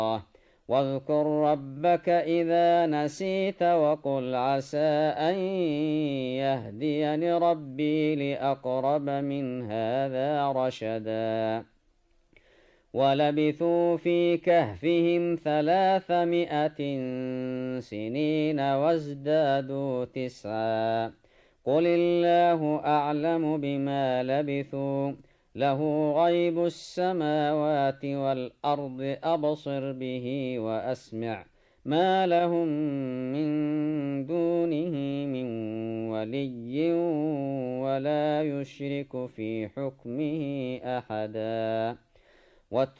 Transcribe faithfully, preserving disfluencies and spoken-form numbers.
واذكر ربك إذا نسيت وقل عسى أن يهديني ربي لأقرب من هذا رشدا ولبثوا في كهفهم ثلاثمائة سنين وازدادوا تسعا قل الله أعلم بما لبثوا له غيب السماوات والأرض أبصر به وأسمع ما لهم من دونه من ولي ولا يشرك في حكمه أحدا واتل